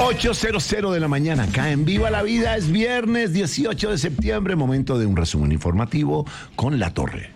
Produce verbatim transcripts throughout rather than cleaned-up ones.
ocho cero cero de la mañana, acá en Viva la Vida, es viernes dieciocho de septiembre, momento de un resumen informativo con La Torre.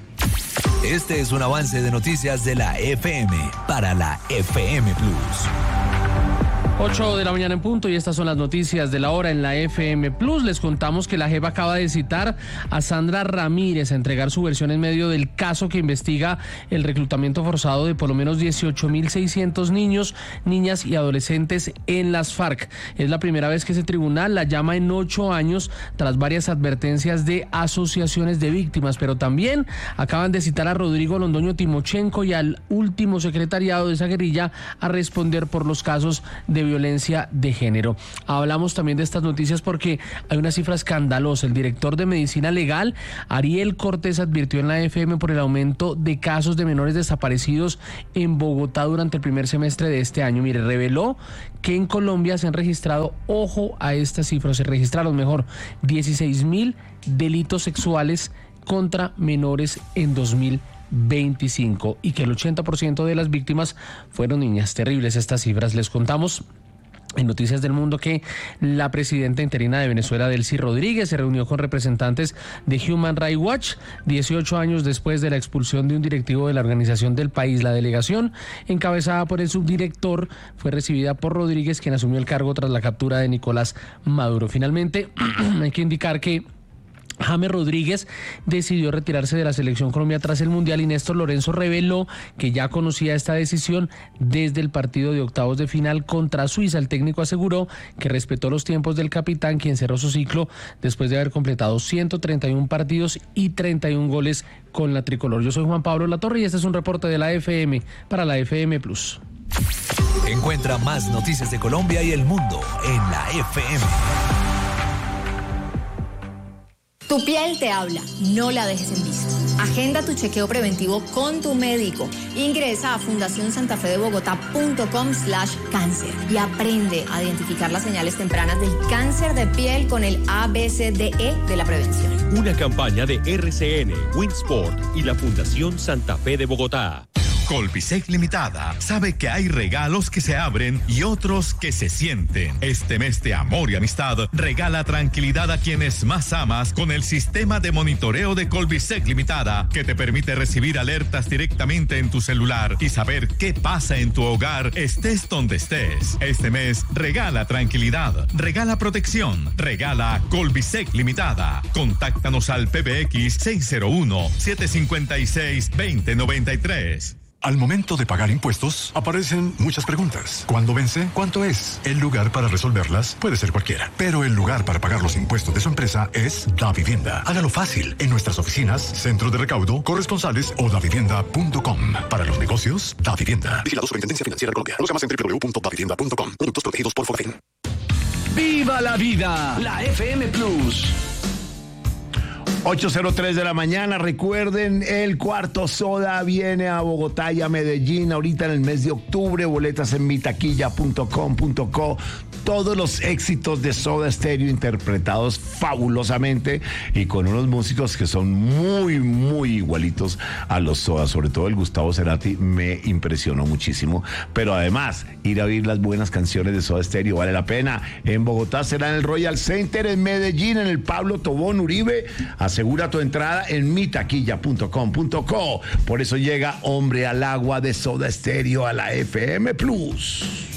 Este es un avance de noticias de la F M para la F M Plus. ocho de la mañana en punto y estas son las noticias de la hora en la F M Plus. Les contamos que la JEP acaba de citar a Sandra Ramírez a entregar su versión en medio del caso que investiga el reclutamiento forzado de por lo menos dieciocho mil seiscientos niños, niñas y adolescentes en las FARC. Es la primera vez que ese tribunal la llama en ocho años tras varias advertencias de asociaciones de víctimas, pero también acaban de citar a Rodrigo Londoño Timochenko y al último secretariado de esa guerrilla a responder por los casos de violencia de género. Hablamos también de estas noticias porque hay una cifra escandalosa. El director de Medicina Legal, Ariel Cortés, advirtió en la F M por el aumento de casos de menores desaparecidos en Bogotá durante el primer semestre de este año. Mire, reveló que en Colombia se han registrado, ojo a estas cifras, se registraron mejor, dieciséis mil delitos sexuales contra menores en dos mil veinticinco y que el ochenta por ciento de las víctimas fueron niñas. Terribles estas cifras. Les contamos en Noticias del Mundo que la presidenta interina de Venezuela, Delcy Rodríguez, se reunió con representantes de Human Rights Watch dieciocho años después de la expulsión de un directivo de la organización del país. La delegación, encabezada por el subdirector, fue recibida por Rodríguez, quien asumió el cargo tras la captura de Nicolás Maduro. Finalmente, hay que indicar que James Rodríguez decidió retirarse de la selección Colombia tras el Mundial y Néstor Lorenzo reveló que ya conocía esta decisión desde el partido de octavos de final contra Suiza. El técnico aseguró que respetó los tiempos del capitán, quien cerró su ciclo después de haber completado ciento treinta y uno partidos y treinta y uno goles con la tricolor. Yo soy Juan Pablo Latorre y este es un reporte de la F M para la F M Plus. Encuentra más noticias de Colombia y el mundo en la F M. Tu piel te habla, no la dejes en visto. Agenda tu chequeo preventivo con tu médico. Ingresa a fundación santa fe de bogotá punto com slash cáncer y aprende a identificar las señales tempranas del cáncer de piel con el A B C D E de la prevención. Una campaña de R C N, Winsport y la Fundación Santa Fe de Bogotá. Colbisec Limitada sabe que hay regalos que se abren y otros que se sienten. Este mes de amor y amistad, regala tranquilidad a quienes más amas con el sistema de monitoreo de Colbisec Limitada, que te permite recibir alertas directamente en tu celular y saber qué pasa en tu hogar, estés donde estés. Este mes, regala tranquilidad, regala protección, regala Colbisec Limitada. Contáctanos al P B X seis cero uno, siete cinco seis, dos cero nueve tres. Al momento de pagar impuestos, aparecen muchas preguntas. ¿Cuándo vence? ¿Cuánto es? El lugar para resolverlas puede ser cualquiera, pero el lugar para pagar los impuestos de su empresa es Davivienda. Hágalo fácil en nuestras oficinas, centros de recaudo, corresponsales o davivienda punto com. Para los negocios, Davivienda. Vigilado Superintendencia Financiera de Colombia. Conozca más en doble u doble u doble u punto davivienda punto com. Productos protegidos por Fogafín. ¡Viva la vida! La F M Plus. ocho cero tres de la mañana, recuerden, el Cuarto Soda viene a Bogotá y a Medellín ahorita en el mes de octubre, boletas en mi taquilla punto com punto co, todos los éxitos de Soda Stereo interpretados fabulosamente y con unos músicos que son muy, muy igualitos a los Soda, sobre todo el Gustavo Cerati me impresionó muchísimo, pero además ir a oír las buenas canciones de Soda Stereo vale la pena. En Bogotá será en el Royal Center, en Medellín en el Pablo Tobón Uribe. Asegura tu entrada en mi taquilla punto com punto co. Por eso llega Hombre al Agua de Soda Stereo a la F M Plus.